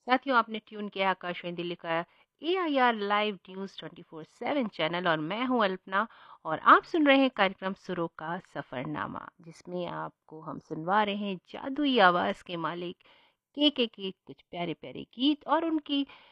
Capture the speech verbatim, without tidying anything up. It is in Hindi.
साथियों, आपने ट्यून किया आकाशवाणी दिल्ली का ए I R live news twenty four seven channel और मैं हूं अल्पना। और आप सुन रहे हैं कार्यक्रम सुरों का सफ़रनामा, जिसमें आपको हम सुनवा रहे हैं जादुई आवाज़ के मालिक के के के कुछ प्यारे प्यारे गीत और उनकी